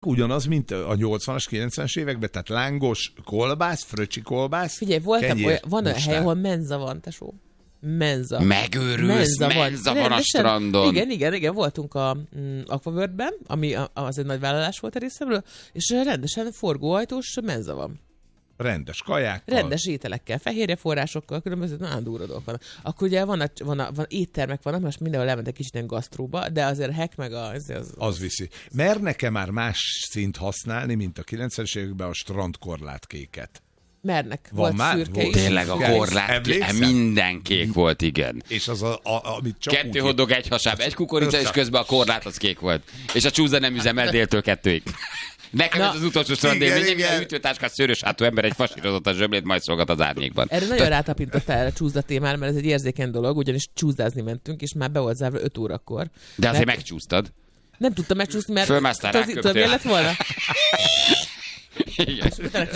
ugyanaz, mint a 80-as, 90-es években, tehát lángos kolbász, fröcsi kolbász. Figyelj, van olyan hely, ahol menza van, tesó. Menza. Megőrülsz, menza van a strandon. Igen, voltunk a Aquaworld-ben, ami az egy nagy vállalás volt a részemről, és rendesen forgóajtós menza van. Rendes kajákkal. Rendes ételekkel, fehérjeforrásokkal, különböző nagyon durva dolgok vannak. Akkor ugye van éttermek vannak, most mindenhol lementek kicsit ilyen gasztróba, de azért a hack meg az viszi. Mernek-e már más szint használni, mint a 90-es években a strandkorlátkéket? Mernek. Van már? Szürke is. Tényleg a korlát, minden kék volt, igen. És az amit csak 2 hotdog, 1 hasáb, 1 kukorica, és közben a korlát az kék volt. És a csúszda nem üzemel déltől 2-ig. Nekem ez az utolsó strandélményem, minden ütőtáskás szőrös hátú ember egy fasírozott a zsömlét, majd szolgat az árnyékban. Erre nagyon rátapintottál a csúszda témára, mert ez egy érzékeny dolog, ugyanis csúszdázni mentünk, és már be volt zárva 5 órakor. De azért megcsúsztad. Nem tudtam megcsúszni, mert... Fölmásztál, ráköptél. Tudod, mi lett volna? Igen.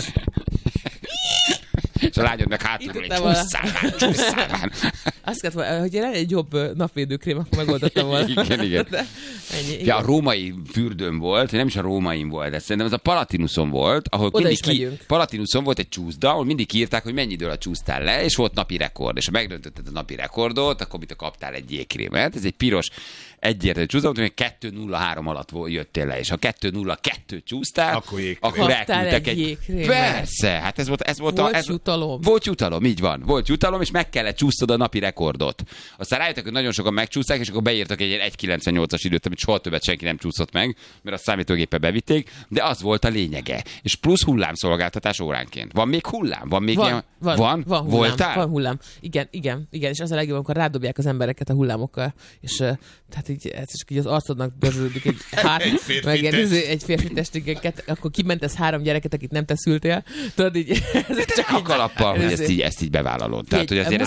És a lányod meg hátulról egy csúszszál már. Azt kellett volna, hogy lenne egy jobb napvédőkrém, akkor megoldottam volna. Igen. Ennyi, ja, a római fürdőn volt, nem is a rómain volt, de szerintem ez a Palatinuson volt, ahol Palatinuson volt egy csúszda, ahol mindig írták, hogy mennyi időre csúsztál le, és volt napi rekord. És ha megdöntötted a napi rekordot, akkor mit kaptál egy jégkrémet. Ez egy piros egyértelmű csúszda, hogy 2:03 alatt jöttél le, és ha 2:02 csúsztál, akkor elküldtek egy... Persze, hát ez volt jutalom. Volt jutalom, így van. Volt jutalom, és meg kellett csúsztod a napi rekordot. Aztán rájöttek, hogy nagyon sokan megcsúszták, és akkor beírtak egy 1:98-as időt, amit soha többet senki nem csúszott meg, mert a számítógéppel bevitték, de az volt a lényege. És plusz hullámszolgáltatás óránként. Van még hullám? Van hullám. Voltál? Van hullám. Igen. És az a legjobb, amikor rádobják az embereket a hullámokkal, és tehát ez csak így az arcodnak dörzsölődik egy férfi testéket, akkor kimentesz 3 gyereket, akit nem te szültél. Tudod, így... A kalappal, hogy ezt így bevállalod. Tehát, hogy azért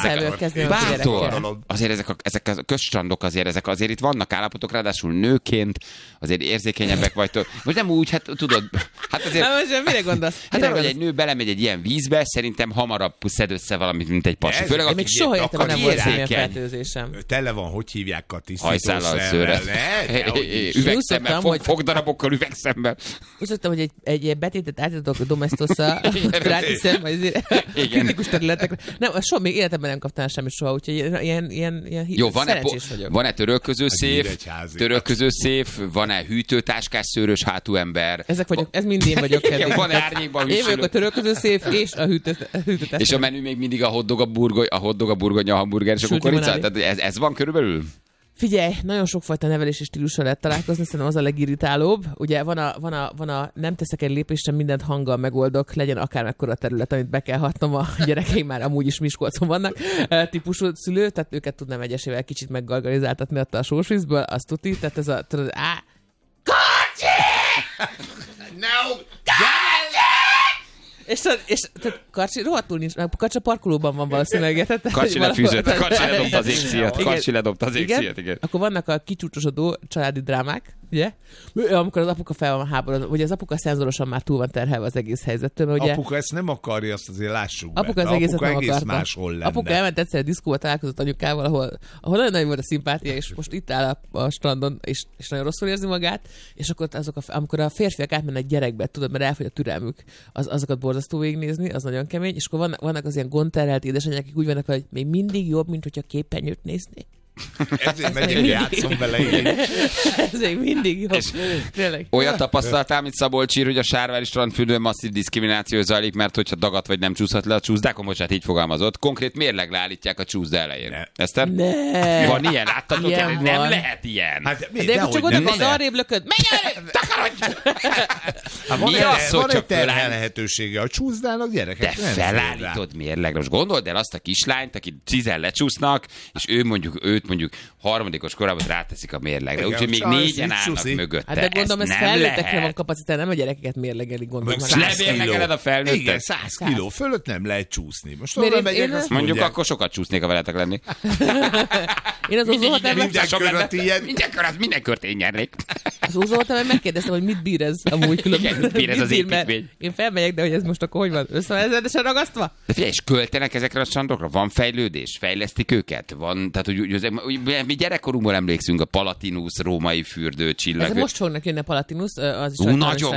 ezek a közstrandok azért itt vannak állapotok, ráadásul nőként azért érzékenyebbek vagytok. Most nem úgy, hát tudod, hát azért... Most mire gondolsz? Hát arra, hogy egy nő belemegy egy ilyen vízbe, szerintem hamarabb szed össze valamit, mint egy pasi. Főleg, még soha értem, nem volt semmilyen fertőzésem. Tele van, hogy hívják a hajszállal szőre. Üvegszemmel, fogdarabokkal üvegszemmel. Úgy szoktam, hogy egy betétet átadok a Domestosza, rátiszem, vagy kritikus területekre. Nem, soha még életemben nem kaptál semmit soha, úgyhogy ilyen jó, szerencsés vagyok. Van-e törölköző széf, van-e hűtőtáskás szőrös hátú ember? Ezek vagyok, ez mind én vagyok. Van-e árnyékban hűsülő? Én vagyok a törölköző széf és a hűtőtáskás. És a menü még mindig a hotdog, a burgonya, a hamburger és a kukorica? Tehát ez van körülbelül? Figyelj, nagyon sokfajta nevelési stílusra lehet találkozni, szerintem az a legirritálóbb. Ugye van a nem teszek egy lépésre, mindent hanggal megoldok, legyen akármekkora terület, amit be kell hatnom, a gyerekeim már amúgy is Miskolcon vannak, típusú szülő, tehát őket tudnám egyesével kicsit meggargalizáltatni a sósvízből, azt tuti, tehát ez a... Kocsi! No! És tehát Karcsi rohadtul nincs, Karcsi a parkolóban van valószínűleg. Karcsi lefűzött, Karcsi ledobta az égszíjat. Igen. Akkor vannak a kicsúcsosodó családi drámák, ugye? Amikor az apuka fel van háborodva, ugye az apuka szenzorosan már túl van terhelve az egész helyzettől. Ugye, apuka ezt nem akarja, azt azért lássuk be. Apuka az egészet nem akarta. Máshol lenne. Apuka elment egyszer a diszkóba, találkozott anyukával, ahol nagyon nagy volt a szimpátia, és most itt áll a strandon, és nagyon rosszul érzi magát, és akkor amikor a férfiak átmennek gyerekbe, tudod, mert elfogy a türelmük, azokat borzasztó végignézni, az nagyon kemény, és akkor vannak az ilyen gondterhelt édesanyák, akik úgy vannak, hogy még mindig jobb, mint hogyha képernyőt nézni. Ezért megyek, játszom vele így. Ez még mindig jobb. Tényleg. Olyan tapasztaltál, mint Szabolcs ír, hogy a Sárvári strandfürdőn masszív diszkrimináció zajlik, mert hogyha dagat vagy nem csúszhat le a csúszdákon, bocsánat, így fogalmazott. Konkrét mérlegre állítják a csúszda elején. Eszter? Ne. Van ilyen? Láttam, nem lehet ilyen. Hát, de akkor csak oda az arrébb lököd. Menj el! Takarodj! Van egy terhel lehetősége a csúszdának, gyerekek. De felállítod mérlegre. Most gondold el azt a kislányt, aki 10 lecsúsznak, és őt mondjuk harmadikos korában ráteszik a mérlegre. Úgyhogy még 4-en állnak mögötte. Hát de gondolom, ez felnőttekre van kapacitás, nem a gyerekeket mérlegelik, gondolom. Lebérlegeled a felnőttet? Igen, 100 kiló fölött nem lehet csúszni. Most oda megyek, azt mondjuk akkor sokat csúsznék, ha veletek lenni. Én az úzóhotelben... Minden kört én nyernék. Az úzóhotelben megkérdeztem, hogy mit bír ez amúgy különböző. Mit bír ez az építmény? Én felmegyek, de hogy ez most akkor hogy van? Összevezetesen ragasztva? De figyelj, és költenek ezekre a strandokra? Van fejlődés? Fejlesztik őket? Van, tehát hogy mi gyerekkorunkból emlékszünk a Palatinus, római fürdő, csillag. Most fognak jönni a Palatinus, az is nagyon